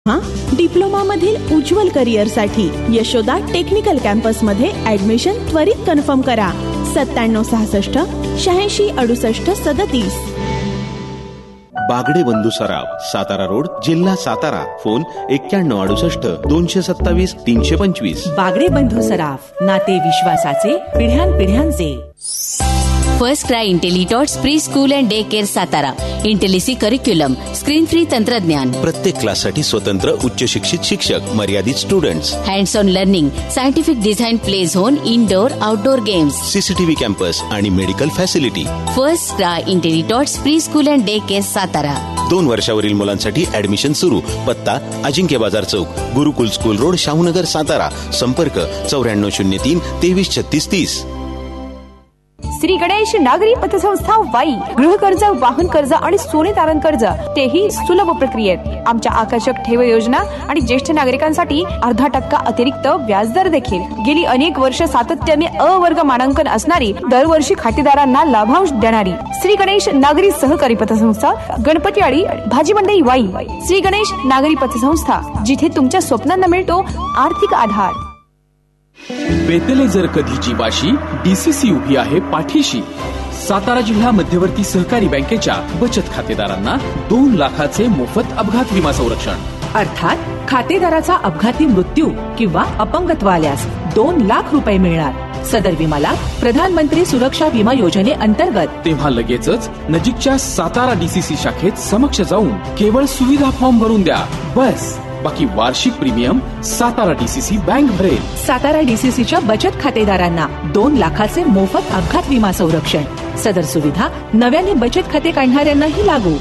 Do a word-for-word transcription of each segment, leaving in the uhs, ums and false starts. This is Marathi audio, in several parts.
हा डिप्लोमा मधील उज्ज्वल करिअर साठी यशोदा टेक्निकल कॅम्पस मध्ये ऍडमिशन त्वरित कन्फर्म करा. सत्त्याण्णव सहासष्ट शहाऐंशी अडुसष्ट सदतीस. बागडे बंधू सराव, सातारा रोड, जिल्हा सातारा. फोन एक्क्याण्णव अडुसष्ट दोनशे सत्तावीस तीनशे पंचवीस. बागडे बंधू सराव, नाते विश्वासाचे, पिढ्यानपिढ्यांचे. First cry इंटेलिटॉट्स pre school and day care Satara. इंटेलिसी curriculum, screen free तंत्रज्ञान, प्रत्येक क्लाससाठी स्वतंत्र उच्च शिक्षित शिक्षक, मर्यादित students, hands on learning, scientific design play zone, indoor outdoor games, CCTV campus आणि medical facility. First cry इंटेलिटॉट्स pre school and day care Satara. दोन वर्षावरील मुलांसाठी ऍडमिशन सुरू. पत्ता अजिंक्य बाजार चौक, गुरुकुल स्कूल रोड, शाहूनगर, सातारा. संपर्क चौऱ्याण्णव शून्य तीन तेवीस छत्तीस तीस. श्री गणेश नागरी पतसंस्था वाई. गृह कर्ज, वाहन कर्ज आणि सोने तारण कर्ज, तेही सुलभ प्रक्रियेत. आमच्या आकर्षक ठेव योजना आणि ज्येष्ठ नागरिकांसाठी अर्धा टक्का अतिरिक्त व्याजदर देखील. गेली अनेक वर्ष सातत्याने अ वर्ग मानांकन असणारी, दरवर्षी खातेदारांना लाभांश देणारी श्री गणेश नागरी सहकारी पतसंस्था, गणपतीवाडी, भाजी मंडई, वाई. श्री गणेश नागरी पतसंस्था, जिथे तुमच्या स्वप्नांना मिळतो आर्थिक आधार. बेतले जर कधी जीवाशी, डीसीसी उभी आहे पाठीशी. सातारा जिल्हा मध्यवर्ती सहकारी बँकेच्या बचत खातेदारांना दोन लाखाचे मोफत अपघात विमा संरक्षण. अर्थात खातेदाराचा अपघाती मृत्यू किंवा अपंगत्व आल्यास दोन लाख रुपये मिळणार. सदर विमाला प्रधानमंत्री सुरक्षा विमा योजने अंतर्गत. तेव्हा लगेचच नजीकच्या सातारा डीसीसी शाखेत समक्ष जाऊन केवळ सुविधा फॉर्म भरून द्या, बस. बाकी वार्षिक प्रीमियम सातारा डीसीसी बँक भरेल. सातारा डीसीसीच्या बचत खातेदारांना दोन लाखाचे मोफत अपघात विमा संरक्षण. सदर सुविधा नव्याने बचत खाते काढणाऱ्यांनाही लागू.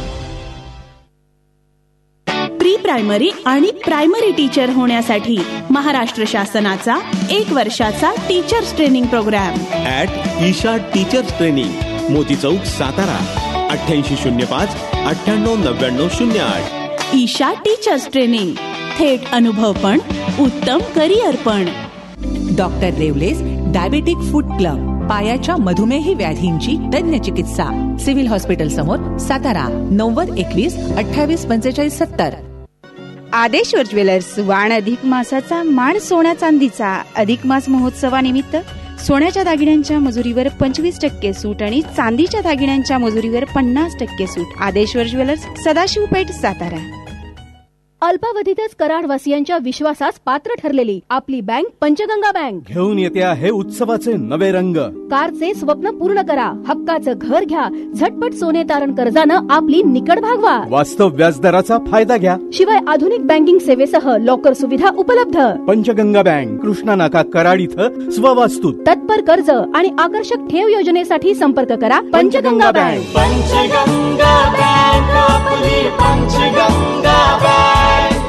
प्री प्रायमरी आणि प्रायमरी टीचर होण्यासाठी महाराष्ट्र शासनाचा एक वर्षाचा teachers training programme at Isha teachers training, मोती चौक, सातारा. अठ्ठ्याऐंशी शून्य पाच अठ्ठ्याण्णव नव्याण्णव शून्य आठ. ईशा टीचर्स ट्रेनिंग, थेट अनुभव पण उत्तम करिअर पण. डॉक्टर रेवलेस डायबेटिक फूड क्लब, पायाच्या मधुमेही व्याधींची तज्ञ चिकित्सा. सिव्हिल हॉस्पिटल समोर, सातारा. नव्वद एकवीस अठ्ठावीस पंचेचाळीस सत्तर. आदेश्वर ज्वेलर्स. वाण अधिक मासाचा मान सोन्या चांदीचा. अधिक मास महोत्सवानिमित्त सोन्याच्या दागिन्यांच्या मजुरीवर पंचवीस टक्के सूट आणि चांदीच्या दागिन्यांच्या मजुरीवर पन्नास टक्के सूट. आदेश्वर ज्वेलर्स, सदाशिव पेठ, सातारा. अल्पावधीतच कराडवासियांच्या विश्वासास पात्र ठरलेली आपली बँक पंचगंगा बँक घेऊन येते आहे उत्सवाचे नवे रंग. कारचे स्वप्न पूर्ण करा, हक्काचं घर घ्या, झटपट सोने तारण कर्जानं आपली निकड भागवा, वास्तव व्याजदराचा फायदा घ्या. शिवाय आधुनिक बँकिंग सेवेसह लॉकर सुविधा उपलब्ध. पंचगंगा बँक, कृष्णा नाका, कराड इथं स्ववास्तू. तत्पर कर्ज आणि आकर्षक ठेव योजनेसाठी संपर्क करा पंचगंगा बँक. पंचगंगा बँक, आपली Panchganga bank.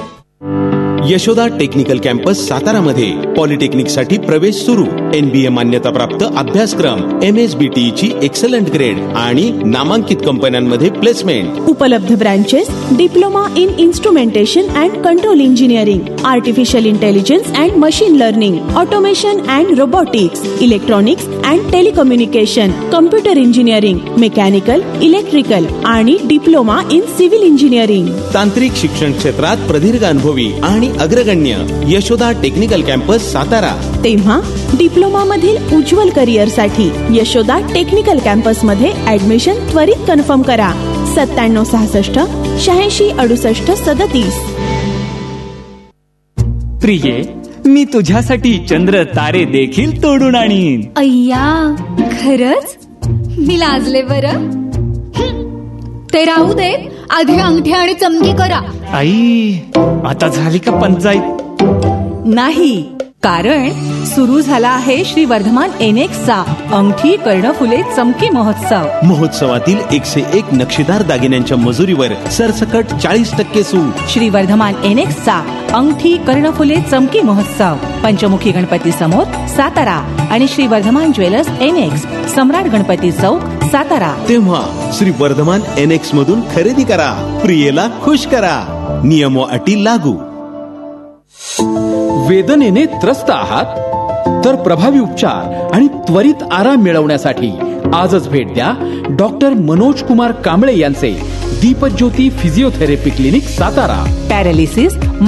Yashoda technical campus सातारामध्ये पॉलिटेक्निकसाठी प्रवेश सुरू. एनबीए मान्यताप्राप्त अभ्यासक्रम, एम एस बी टी ची एक्सलंट ग्रेड आणि नामांकित कंपन्यांमध्ये प्लेसमेंट. उपलब्ध branches: diploma in instrumentation and control engineering, artificial intelligence and machine learning, automation and robotics, electronics and telecommunication, computer engineering, mechanical, electrical आणि डिप्लोमा इन सिव्हिल इंजिनिअरिंग. तांत्रिक शिक्षण क्षेत्रात प्रदीर्घ अनुभवी आणि अग्रगण्य यशोदा टेक्निकल कॅम्पस सातारा. तेव्हा डिप्लोमा मधील उज्ज्वल करिअर साठी यशोदा टेक्निकल कॅम्पस मध्ये ऍडमिशन त्वरित कन्फर्म करा. सत्त्याण्णव सहासष्ट शहाऐंशी अडुसष्ट सदतीस. प्रिये, मी तुझ्यासाठी चंद्र तारे देखील तोडून आणीन. अय्या, खरच? मी लाजले बरं. ते राहू दे, आधी अंगठी आणि चमकी करा. आई, आता झाली का पंचायत? नाही, कारण सुरू झाला आहे श्री वर्धमान एनेक्सचा अंगठी, कर्णफुले, चमकी महोत्सव. महोत्सवातील एकशे एक नक्षीदार दागिन्यांच्या मजुरीवर सरसकट चाळीस टक्के सूट. श्री वर्धमान एनेक्सचा अंगठी, कर्णफुले, चमकी महोत्सव. पंचमुखी गणपती समोर, सातारा. आणि श्री वर्धमान ज्वेलर्स एनेक्स, सम्राट गणपती चौक, सातारा. तेव्हा श्री वर्धमान एनेक्स मधून खरेदी करा, प्रियेला खुश करा. नियम व अटी लागू. वेदनेने त्रस्त आहात तर प्रभावी उपचार आणि त्वरित आराम मिळवण्यासाठी आजच भेट द्या डॉक्टर मनोज कुमार कांबळे यांचे Deepjyoti physiotherapy clinic, Satara. Paralysis,